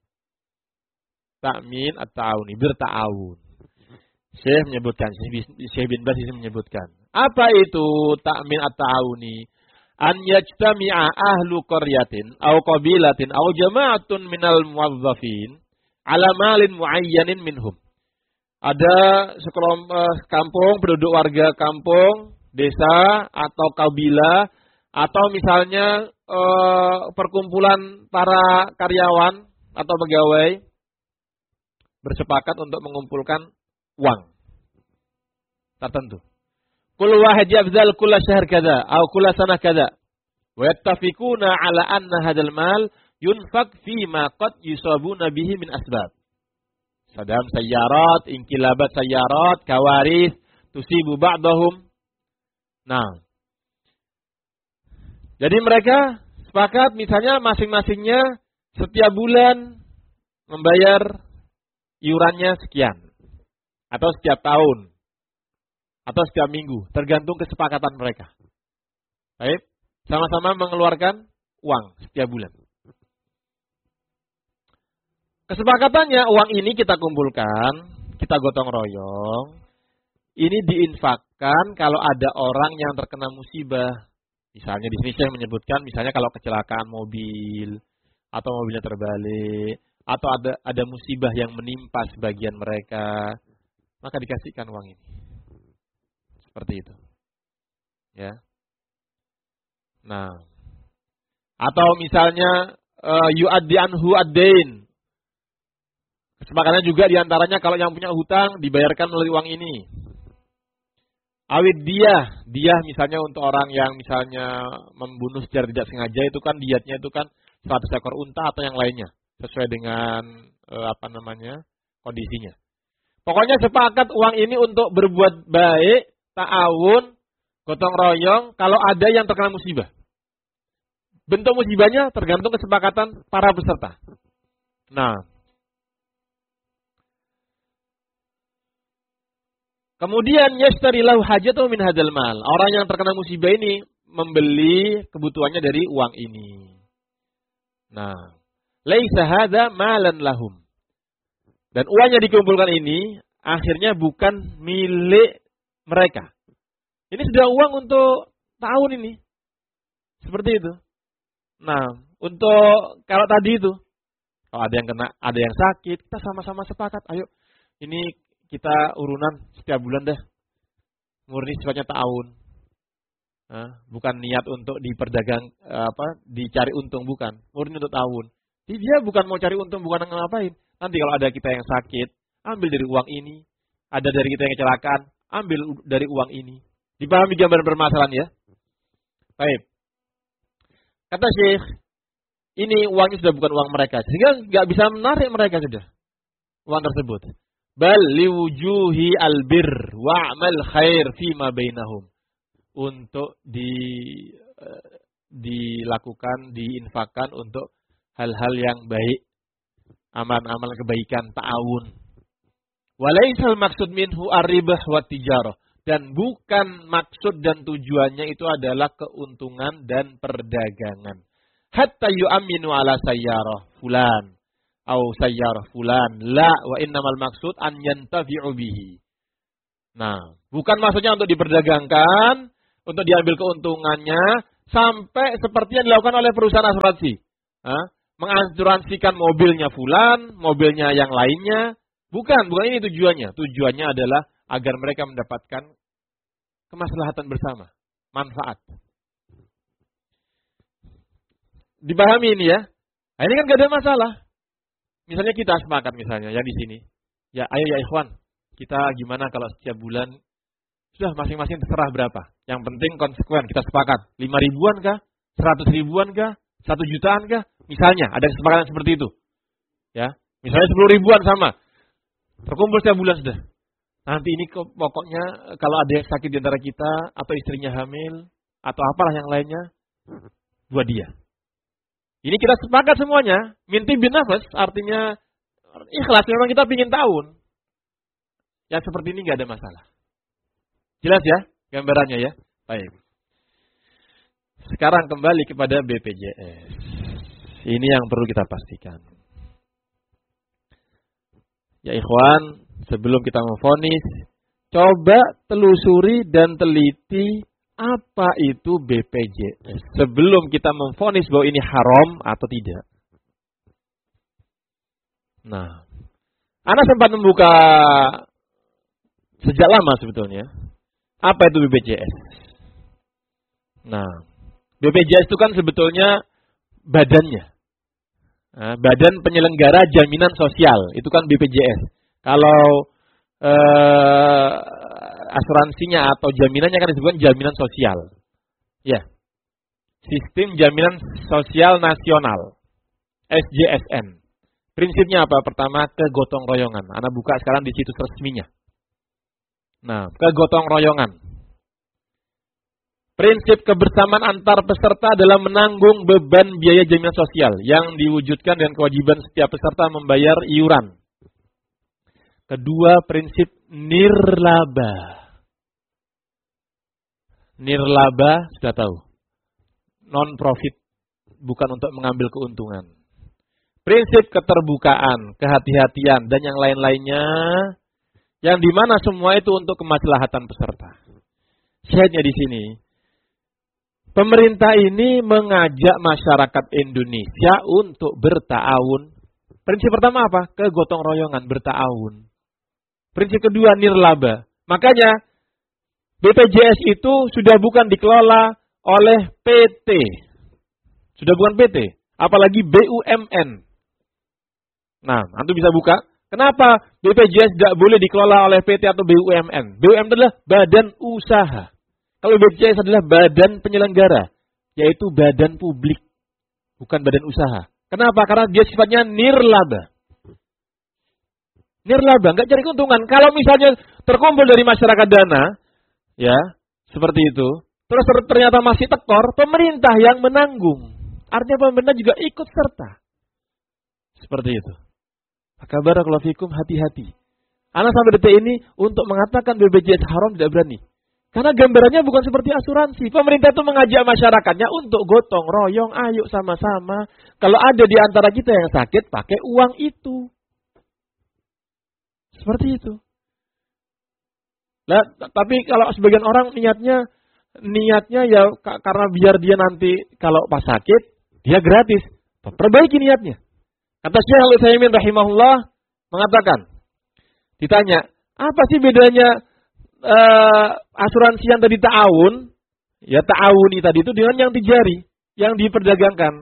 Ta'min at-ta'awuni, berta'awun. Syekh menyebutkan, Syekh bin Baz menyebutkan. Apa itu ta'min at-ta'awuni? An yajtami'a ahlu qaryatin aw qabilatin aw jama'atun minal muwazzafin ala malin muayyanin minhum. Ada sekelompok kampung, penduduk warga kampung, desa, atau kabilah, atau misalnya eh, perkumpulan para karyawan atau pegawai bersepakat untuk mengumpulkan uang tertentu. Kul wahid yabzal kulla syahr kadza atau kulla sanah kadza. Wa yattafiquna ala anna hadzal mal yunfaq fi ma qad yusabuna bihi min asbab. Sadam sayyarat, inqilabat sayyarat, kawaris, tusibu ba'dahum. Nah. Jadi mereka sepakat misalnya masing-masingnya setiap bulan membayar iurannya sekian. Atau setiap tahun. Atau setiap minggu. Tergantung kesepakatan mereka. Baik. Sama-sama mengeluarkan uang setiap bulan. Kesepakatannya uang ini kita kumpulkan, kita gotong royong. Ini diinfakkan kalau ada orang yang terkena musibah. Misalnya di sini saya menyebutkan, misalnya kalau kecelakaan mobil atau mobilnya terbalik, atau ada ada musibah yang menimpa sebagian mereka, maka dikasihkan uang ini. Seperti itu. Ya. Nah, atau misalnya uh, yu'addi anhu ad-dain. Kesepakatannya juga diantaranya kalau yang punya hutang dibayarkan melalui uang ini. Awid dia, dia misalnya untuk orang yang misalnya membunuh secara tidak sengaja itu kan diatnya itu kan seratus ekor unta atau yang lainnya sesuai dengan eh, apa namanya kondisinya. Pokoknya sepakat uang ini untuk berbuat baik, ta'awun, gotong royong kalau ada yang terkena musibah. Bentuk musibahnya tergantung kesepakatan para peserta. Nah, kemudian yashtari lahu hajatahu min hadzal mal. Orang yang terkena musibah ini membeli kebutuhannya dari uang ini. Nah, laisa hadza malan lahum. Dan uang yang dikumpulkan ini akhirnya bukan milik mereka. Ini sudah uang untuk tahun ini. Seperti itu. Nah, untuk kalau tadi itu, kalau ada yang kena, ada yang sakit, kita sama-sama sepakat, ayo ini kita urunan setiap bulan deh. Murni sifatnya ta'awun. Nah, bukan niat untuk diperdagang apa, dicari untung bukan. Murni untuk ta'awun. Jadi dia bukan mau cari untung, bukan ngapain. Nanti kalau ada kita yang sakit, ambil dari uang ini. Ada dari kita yang kecelakaan, ambil dari uang ini. Dipahami gambaran permasalahan ya? Baik. Kata Syekh, ini uangnya sudah bukan uang mereka. Sehingga nggak bisa menarik mereka sudah. Uang tersebut. Bal liwujuhi albir wa'mal khair fima bainahum. Untuk di, uh, dilakukan, diinfakkan untuk hal-hal yang baik. Amal-amal kebaikan, ta'awun. Walaisal maksud minhu ar-ribah wa tijarah. Dan bukan maksud dan tujuannya itu adalah keuntungan dan perdagangan. hatta yu'minu ala sayyarah fulan au sayyarah fulan. La wa innamal maksud an yantafi'u bihi. Nah, bukan maksudnya untuk diperdagangkan, untuk diambil keuntungannya, sampai seperti yang dilakukan oleh perusahaan asuransi. Hah? Mengasuransikan mobilnya fulan, mobilnya yang lainnya. Bukan, bukan ini tujuannya. Tujuannya adalah agar mereka mendapatkan kemaslahatan bersama, manfaat. Dipahami ini ya? Nah, ini kan gak ada masalah. Misalnya kita sepakat misalnya, yang di sini. Ya, ayo ya ikhwan, kita gimana kalau setiap bulan, sudah masing-masing terserah berapa. Yang penting konsekuen, kita sepakat. lima ribuan kah? seratus ribuan kah? satu jutaan kah? Misalnya, ada kesepakatan seperti itu. Ya, misalnya sepuluh ribuan sama. Terkumpul setiap bulan sudah. Nanti ini pokoknya kalau ada yang sakit di antara kita, atau istrinya hamil, atau apalah yang lainnya, buat dia. Ini kita sepakat semuanya. Minti bin nafas, artinya ikhlas, memang kita ingin tahun. Yang seperti ini nggak ada masalah. Jelas ya gambarannya ya? Baik. Sekarang kembali kepada B P J S. Ini yang perlu kita pastikan. Ya ikhwan, sebelum kita memvonis, coba telusuri dan teliti apa itu B P J S. Sebelum kita memvonis bahwa ini haram atau tidak. Nah, Anda sempat membuka sejak lama sebetulnya. Apa itu B P J S? Nah, B P J S itu kan sebetulnya badannya. Nah, Badan Penyelenggara Jaminan Sosial. Itu kan B P J S. Kalau eh, asuransinya atau jaminannya kan disebutkan jaminan sosial. Ya. Sistem Jaminan Sosial Nasional. S J S N. Prinsipnya apa? Pertama, kegotong royongan. Anda buka sekarang di situs resminya. Nah, kegotong royongan. Prinsip kebersamaan antar peserta dalam menanggung beban biaya jaminan sosial yang diwujudkan dengan kewajiban setiap peserta membayar iuran. Kedua, prinsip nirlaba. Nirlaba sudah tahu. Non-profit, bukan untuk mengambil keuntungan. Prinsip keterbukaan, kehati-hatian, dan yang lain-lainnya, yang dimana semua itu untuk kemaslahatan peserta. Syahidnya di sini, pemerintah ini mengajak masyarakat Indonesia untuk berta'awun. Prinsip pertama apa? Kegotong royongan, berta'awun. Prinsip kedua, nirlaba. Makanya, B P J S itu sudah bukan dikelola oleh P T. Sudah bukan P T. Apalagi B U M N. Nah, antum bisa buka. Kenapa B P J S tidak boleh dikelola oleh P T atau B U M N? B U M N adalah badan usaha. Kalau B P J S adalah badan penyelenggara, yaitu badan publik, bukan badan usaha. Kenapa? Karena dia sifatnya nirlaba. Nirlaba, nggak cari keuntungan. Kalau misalnya terkumpul dari masyarakat dana, ya, seperti itu, terus ternyata masih tekor, pemerintah yang menanggung. Artinya pemerintah juga ikut serta. Seperti itu. Maka barakallahu fikum, hati-hati. Anak sampai detik ini untuk mengatakan B P J S haram tidak berani. Karena gambarannya bukan seperti asuransi. Pemerintah itu mengajak masyarakatnya untuk gotong royong, ayo sama-sama. Kalau ada di antara kita yang sakit, pakai uang itu. Seperti itu. Nah, tapi kalau sebagian orang niatnya, niatnya ya karena biar dia nanti kalau pas sakit, dia gratis. Perbaiki niatnya. Kata Syekh Al-Utsaimin rahimahullah mengatakan, ditanya, apa sih bedanya uh, asuransi yang tadi ta'awun, ya ta'awuni tadi itu dengan yang tijari, yang diperdagangkan.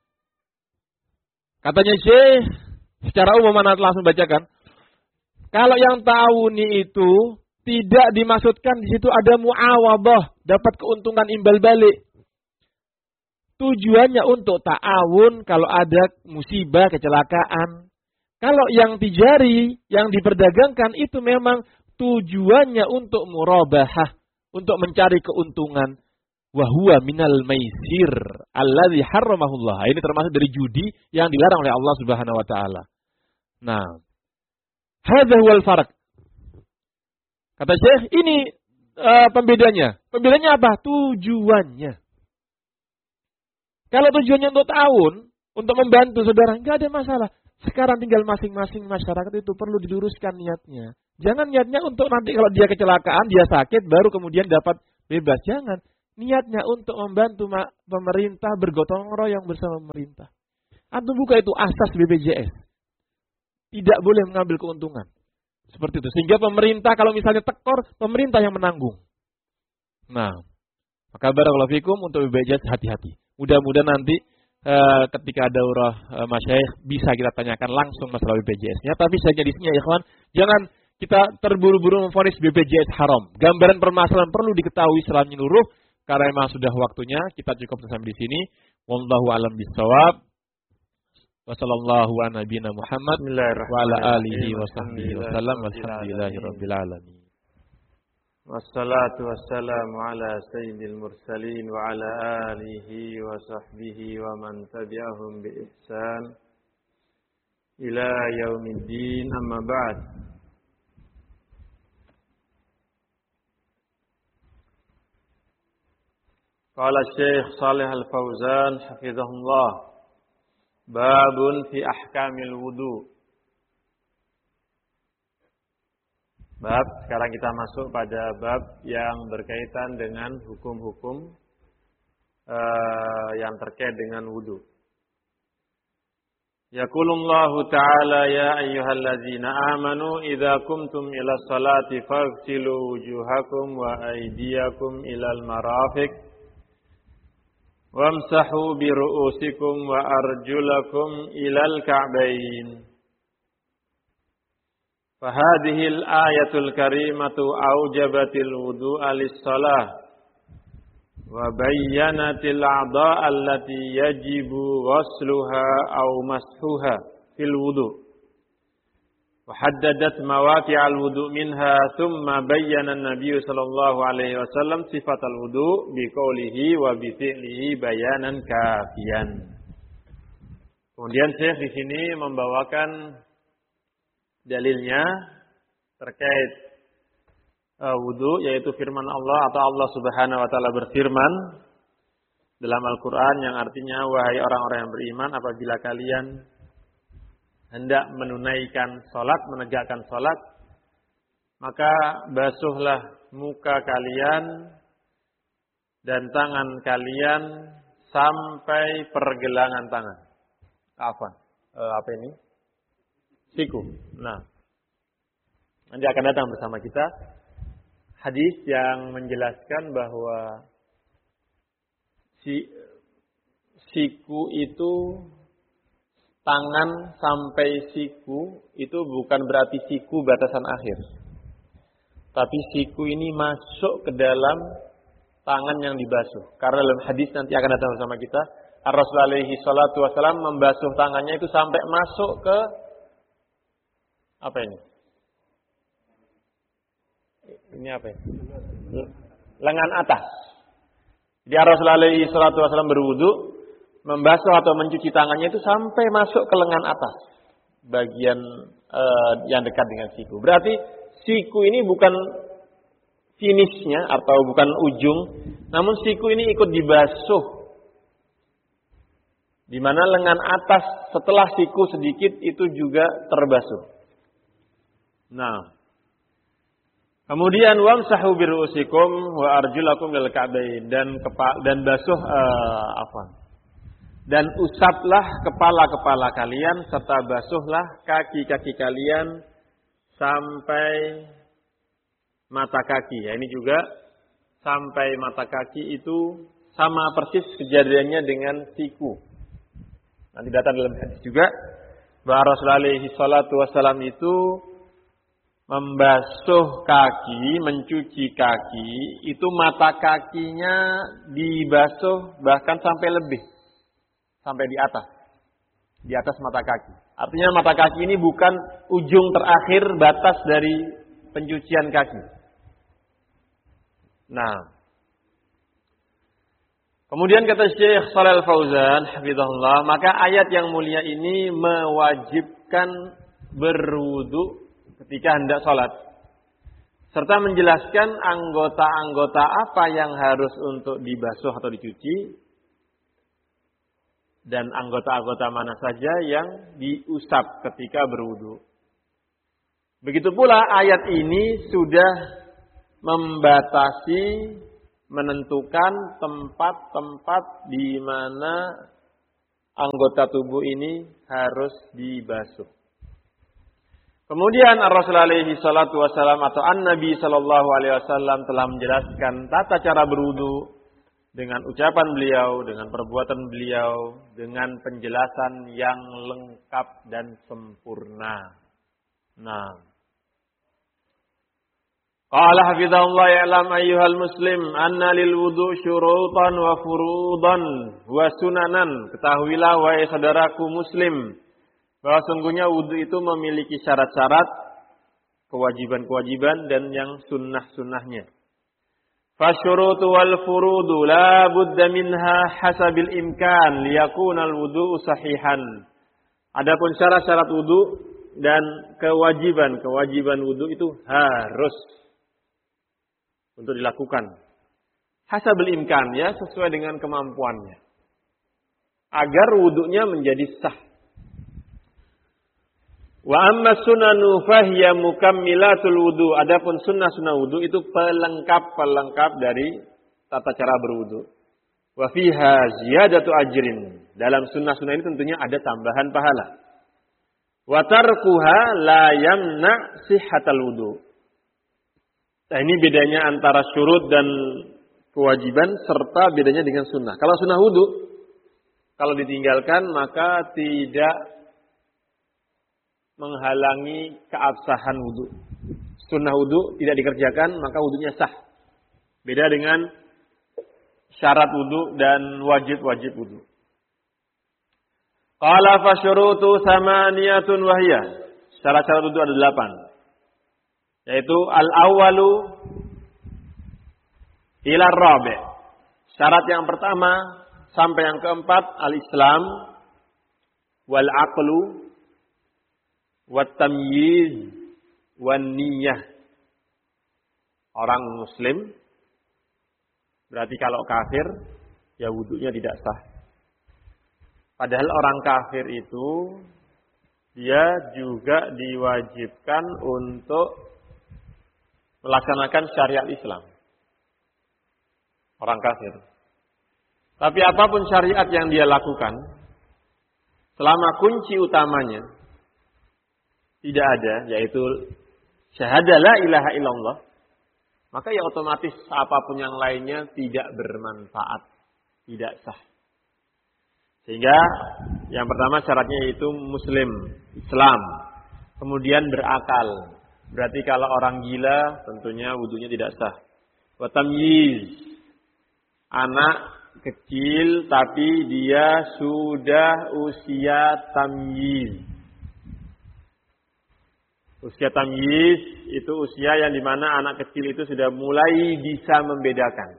Katanya Syekh, secara umum mana langsung bacakan, kalau yang ta'awuni itu tidak dimaksudkan di situ ada mu'awadah, dapat keuntungan imbal balik. Tujuannya untuk ta'awun kalau ada musibah, kecelakaan. Kalau yang tijari, yang diperdagangkan itu memang tujuannya untuk murabahah, untuk mencari keuntungan. Wahuwa minal maisir alladzi harramahullah. Ini termasuk dari judi yang dilarang oleh Allah Subhanahu wa taala. Nah, hadza huwal farq. Kata Syekh, ini uh, pembedanya. Pembedanya apa? Tujuannya. Kalau tujuannya untuk tahun, untuk membantu saudara, nggak ada masalah. Sekarang tinggal masing-masing masyarakat itu perlu diluruskan niatnya. Jangan niatnya untuk nanti kalau dia kecelakaan, dia sakit, baru kemudian dapat bebas. Jangan. Niatnya untuk membantu pemerintah bergotong royong bersama pemerintah. Antum buka itu asas B P J S. Tidak boleh mengambil keuntungan. Seperti itu. Sehingga pemerintah kalau misalnya tekor, pemerintah yang menanggung. Nah, maka barakallahu fikum untuk B P J S hati-hati. Mudah-mudahan nanti Uh, ketika ada daurah uh, masyayikh bisa kita tanyakan langsung masalah B P J S-nya. Tapi saja di sini ya ikhwan, jangan kita terburu-buru memvonis B P J S haram. Gambaran permasalahan perlu diketahui secara menyeluruh karena memang sudah waktunya. Kita cukup sampai di sini. Wallahu a'lam bishawab. Wa sallallahu ala nabiyina Muhammad wa ala alihi wa sahbihi wa sallam. Walhamdulillahirabbil alamin. Wassalatu wassalamu ala sayyidil mursalin wa ala alihi wa sahbihi wa man tabi'ahum bi ihsan ila yaumiddin, amma ba'd. Qala Syekh Shalih Al-Fauzan hafizahullah, babun fi ahkamil wudu. Bab, sekarang kita masuk pada bab yang berkaitan dengan hukum-hukum uh, yang terkait dengan wudu. Yaqulullahu ta'ala ya ayyuhallazina amanu idza kumtum ila salati faghsilu wujuhakum wa aydiyakum ilal marafiq wamsahu bi ru'usikum wa arjulakum ilal ka'bayn. فهذه الآية الكريمة أوجبت الوضوء للصلاة وبينت الأعضاء التي يجب غسلها أو مسحها في الوضوء وحددت مواتع الوضوء منها ثم بين النبي صلى الله عليه وسلم صفة الوضوء بقوله وبفعله بيانا كافيا. Kemudian Syekh di sini membawakan dalilnya terkait uh, wudu, yaitu firman Allah atau Allah Subhanahu wa taala berfirman dalam Al-Qur'an yang artinya, wahai orang-orang yang beriman, apabila kalian hendak menunaikan salat, menegakkan salat, maka basuhlah muka kalian dan tangan kalian sampai pergelangan tangan. Apa? Uh, apa ini? Siku. Nah, nanti akan datang bersama kita hadis yang menjelaskan bahwa si siku itu, tangan sampai siku itu bukan berarti siku batasan akhir, tapi siku ini masuk ke dalam tangan yang dibasuh. Karena dalam hadis nanti akan datang bersama kita, Rasulullah alaihi salatu wasallam membasuh tangannya itu sampai masuk ke apa ini? Ini apa ini? Lengan atas. Jadi Rasulullah alaihi salatu wasallam berwudu, membasuh atau mencuci tangannya itu sampai masuk ke lengan atas, bagian uh, yang dekat dengan siku. Berarti siku ini bukan finishnya atau bukan ujung, namun siku ini ikut dibasuh. Di mana lengan atas setelah siku sedikit itu juga terbasuh. Nah, kemudian wamsahu bi ru'usikum wa arjulakum lil ka'bayn, dan kepala dan basuh uh, apa? Dan usaplah kepala-kepala kalian serta basuhlah kaki-kaki kalian sampai mata kaki. Ya, ini juga sampai mata kaki itu sama persis kejadiannya dengan siku. Nanti datang dalam hadis juga bahwa Rasulullah alaihi salatu wasallam itu membasuh kaki, mencuci kaki, itu mata kakinya dibasuh bahkan sampai lebih, sampai di atas, di atas mata kaki. Artinya mata kaki ini bukan ujung terakhir batas dari pencucian kaki. Nah, kemudian kata Syekh Shalih Al-Fauzan hafizahullah, maka ayat yang mulia ini mewajibkan berwudu ketika hendak sholat, serta menjelaskan anggota-anggota apa yang harus untuk dibasuh atau dicuci, dan anggota-anggota mana saja yang diusap ketika berwudu. Begitu pula ayat ini sudah membatasi, menentukan tempat-tempat di mana anggota tubuh ini harus dibasuh. Kemudian Rasulullah alaihi salatu wasallam atau An-Nabi sallallahu alaihi wasallam telah menjelaskan tata cara berwudu dengan ucapan beliau, dengan perbuatan beliau, dengan penjelasan yang lengkap dan sempurna. Nah, qala hafizahullah ya'lam ayyuhal muslim anna lil wudu syurutan wa furudan wa sunanan. Ketahuilah wahai saudaraku muslim bahwa sungguhnya wudu itu memiliki syarat-syarat, kewajiban-kewajiban dan yang sunnah-sunnahnya. Fasyurutu wal furudu la budda minha hasabil imkan liyakuna al wudu sahihan. Adapun syarat-syarat wudu dan kewajiban-kewajiban wudu itu harus untuk dilakukan. Hasabil imkan, ya, sesuai dengan kemampuannya. Agar wudunya menjadi sah. Wa amma sunanu fahiya mukammilatul wudu. Adapun sunnah-sunnah wudu itu pelengkap-pelengkap dari tata cara berwudu. Wa fiha ziyadatu ajrin. Dalam sunnah-sunnah ini tentunya ada tambahan pahala. Wa tarkuha la yamna sihhatal wudu. Nah, ini bedanya antara syurut dan kewajiban serta bedanya dengan sunnah. Kalau sunnah wudu, kalau ditinggalkan maka tidak menghalangi keabsahan wudu. Sunnah wudu tidak dikerjakan maka wudunya sah. Beda dengan syarat wudu dan wajib-wajib wudu. Qala fa syurutu samaniyatun wahiyah. Syarat-syarat wudu ada delapan. Yaitu al-awwalu ila rabi'. Syarat yang pertama sampai yang keempat al-islam wal aqlu wat tamyiz wan niyyah. Orang muslim berarti kalau kafir ya wudunya tidak sah. Padahal orang kafir itu dia juga diwajibkan untuk melaksanakan syariat Islam. Orang kafir. Tapi apapun syariat yang dia lakukan, selama kunci utamanya tidak ada, yaitu syahadah la ilaha illallah, maka ya otomatis apapun yang lainnya tidak bermanfaat, tidak sah. Sehingga yang pertama syaratnya yaitu muslim, Islam. Kemudian berakal. Berarti kalau orang gila tentunya wudunya tidak sah. Wa tamyiz. Anak kecil tapi dia sudah usia tamyiz. Usia tamyiz itu usia yang dimana anak kecil itu sudah mulai bisa membedakan.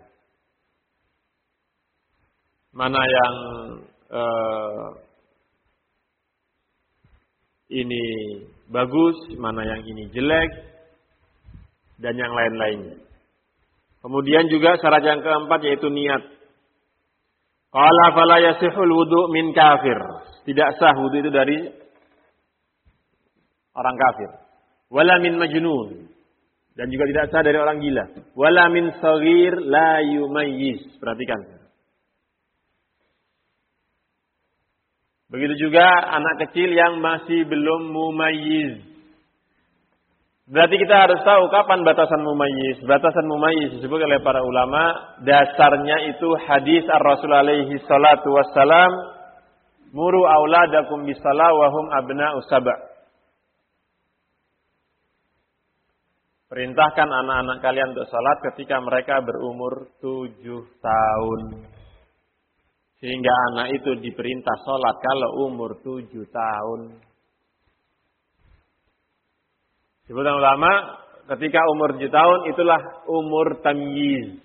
Mana yang uh, ini bagus, mana yang ini jelek, dan yang lain-lainnya. Kemudian juga syarat yang keempat yaitu niat. Qala fala yasihul wudu min kafir. Tidak sah wudu itu dari orang kafir. Wala min majnun. Dan juga tidak sah dari orang gila. Wala min saghir la yumayyiz. Perhatikan. Begitu juga anak kecil yang masih belum mumayyiz. Berarti kita harus tahu kapan batasan mumayyiz. Batasan mumayyiz disebut oleh para ulama, dasarnya itu hadis ar-Rasul alaihi salatu wassalam, muru auladakum bisalah wa hum abna'u sab'. Perintahkan anak-anak kalian untuk salat ketika mereka berumur tujuh tahun. Sehingga anak itu diperintah salat kalau umur tujuh tahun. Sebutan ulama, ketika umur tujuh tahun itulah umur tamyiz.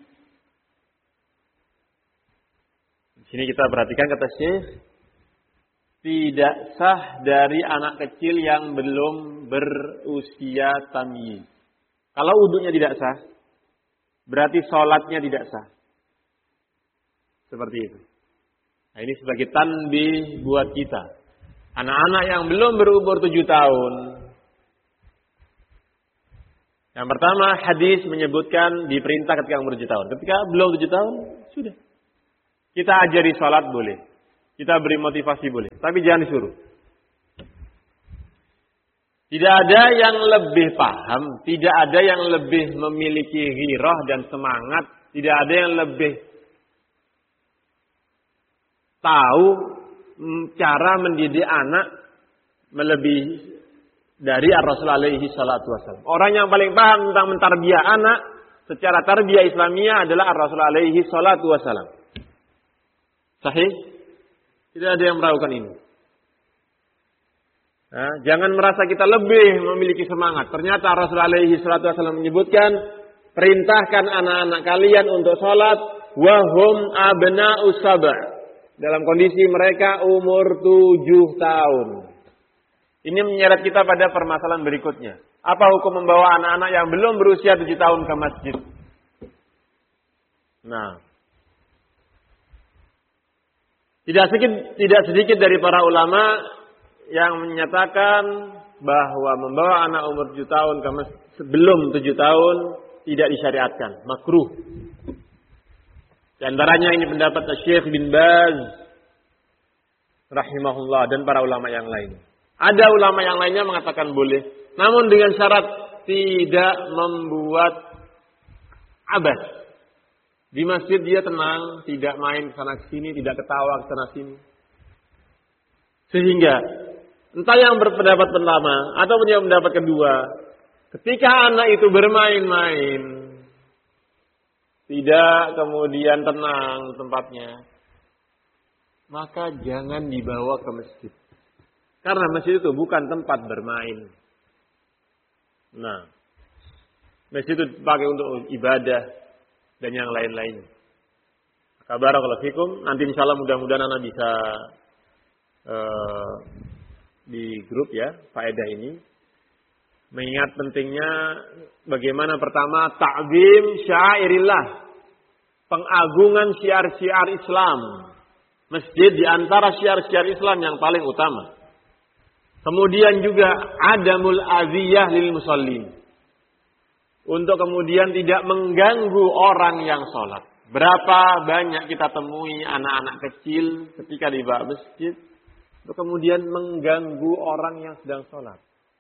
Di sini kita perhatikan kata Syekh, tidak sah dari anak kecil yang belum berusia tamyiz. Kalau wudunya tidak sah, berarti sholatnya tidak sah. Seperti itu. Nah, ini sebagai tanbih buat kita. Anak-anak yang belum berumur tujuh tahun. Yang pertama, hadis menyebutkan diperintah ketika umur tujuh tahun. Ketika belum tujuh tahun, sudah. Kita ajari sholat boleh. Kita beri motivasi boleh. Tapi jangan disuruh. Tidak ada yang lebih paham. Tidak ada yang lebih memiliki ghirah dan semangat. Tidak ada yang lebih tahu cara mendidik anak melebihi dari Ar-Rasul alaihi salatu wasallam. Orang yang paling paham tentang mentarbiyah anak secara tarbiyah Islamiyah adalah Ar-Rasul alaihi salatu wasallam. Sahih? Tidak ada yang meragukan ini. Nah, jangan merasa kita lebih memiliki semangat. Ternyata Rasul alaihi salatu wasallam menyebutkan, perintahkan anak-anak kalian untuk sholat wahum abna'us sab'. Dalam kondisi mereka umur tujuh tahun. Ini menyeret kita pada permasalahan berikutnya. Apa hukum membawa anak-anak yang belum berusia tujuh tahun ke masjid? Nah, tidak sedikit, tidak sedikit dari para ulama yang menyatakan bahwa membawa anak umur tujuh tahun ke masjid sebelum tujuh tahun tidak disyariatkan, makruh. Di antaranya ini pendapat Syekh bin Baz rahimahullah dan para ulama yang lain. Ada ulama yang lainnya mengatakan boleh, namun dengan syarat tidak membuat abas. Di masjid dia tenang, tidak main ke sana ke sini, tidak ketawa ke sana sini. Sehingga entah yang berpendapat pertama atau yang pendapat kedua, ketika anak itu bermain-main, tidak kemudian tenang tempatnya, maka jangan dibawa ke masjid. Karena masjid itu bukan tempat bermain. Nah, masjid itu dipakai untuk ibadah dan yang lain-lain. Barakallahu fikum. Nanti insyaallah mudah-mudahan anak bisa uh, di grup ya faedah ini. Mengingat pentingnya bagaimana pertama ta'zim syairillah, pengagungan syiar-syiar Islam. Masjid di antara syiar-syiar Islam yang paling utama. Kemudian juga adamul aziyah lil musallin. Untuk kemudian tidak mengganggu orang yang sholat. Berapa banyak kita temui anak-anak kecil ketika di bawah masjid, untuk kemudian mengganggu orang yang sedang sholat.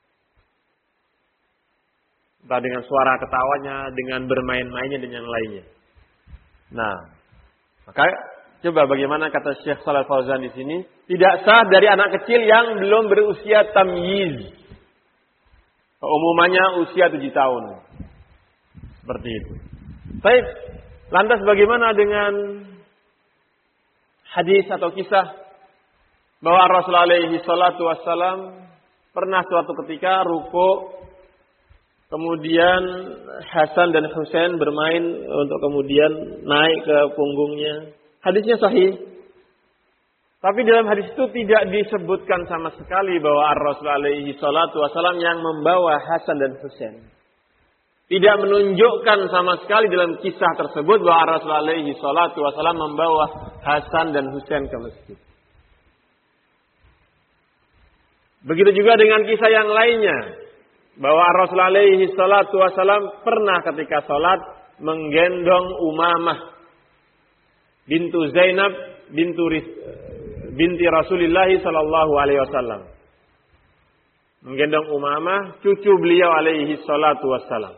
Entah dengan suara ketawanya, dengan bermain-mainnya dan yang lainnya. Nah, maka coba bagaimana kata Syekh Shalal Fauzan di sini, tidak sah dari anak kecil yang belum berusia tamyiz. Umumannya usia tujuh tahun. Seperti itu. Baik, lantas bagaimana dengan hadis atau kisah bahwa Rasulullah alaihi salatu wassalam pernah suatu ketika ruku, kemudian Hasan dan Husain bermain untuk kemudian naik ke punggungnya. Hadisnya sahih. Tapi dalam hadis itu tidak disebutkan sama sekali bahwa Rasul alaihi salatu wasallam yang membawa Hasan dan Husain. Tidak menunjukkan sama sekali dalam kisah tersebut bahwa Rasul alaihi salatu wasallam membawa Hasan dan Husain ke masjid. Begitu juga dengan kisah yang lainnya. Bahwa Rasul alaihi salatu wasallam pernah ketika sholat menggendong Umamah bintu Zainab bintu binti Rasulullah sallallahu alaihi wasallam. Menggendong Umamah cucu beliau alaihi salatu wasallam.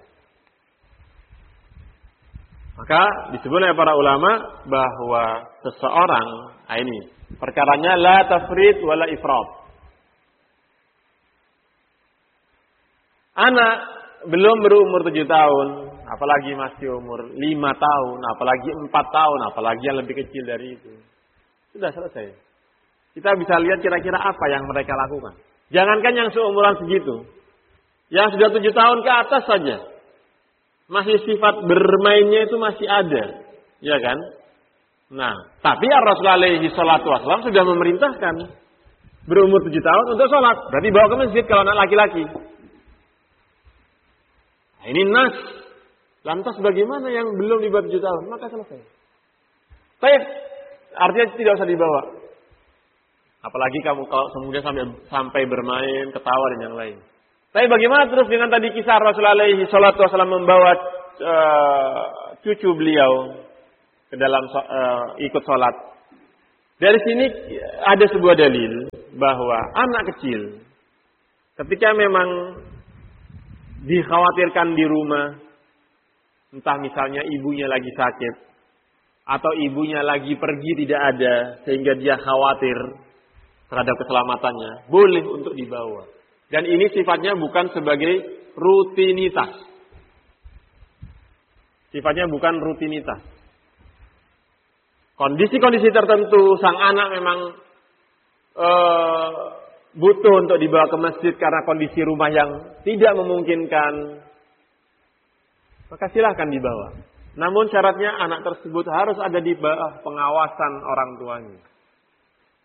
Maka disebut oleh para ulama bahwa seseorang, nah ini perkaranya la tafrid wala ifrat. Anak belum berumur tujuh tahun, apalagi masih umur lima tahun, apalagi empat tahun, apalagi yang lebih kecil dari itu. Sudah selesai. Kita bisa lihat kira-kira apa yang mereka lakukan. Jangankan yang seumuran segitu. Yang sudah tujuh tahun ke atas saja. Masih sifat bermainnya itu masih ada. Ya kan? Nah, tapi Rasulullah alaihi salatu wasallam sudah memerintahkan berumur tujuh tahun untuk sholat. Berarti bawa ke masjid kalau anak laki-laki. Nah, ini nas. Lantas bagaimana yang belum di bawah tujuh tahun? Maka selesai. Baik. artinya tidak usah dibawa. Apalagi kamu kalau kemudian sampai sampai bermain, ketawa dan yang lain. Tapi bagaimana terus dengan tadi kisah Rasulullah alaihi salatu wasallam membawa uh, cucu beliau ke dalam uh, ikut sholat. Dari sini ada sebuah dalil bahwa anak kecil ketika memang dikhawatirkan di rumah, entah misalnya ibunya lagi sakit atau ibunya lagi pergi tidak ada sehingga dia khawatir terhadap keselamatannya, boleh untuk dibawa. Dan ini sifatnya bukan sebagai rutinitas. Sifatnya bukan rutinitas. Kondisi-kondisi tertentu sang anak memang uh, butuh untuk dibawa ke masjid karena kondisi rumah yang tidak memungkinkan, maka silahkan dibawa. Namun syaratnya anak tersebut harus ada di bawah pengawasan orang tuanya.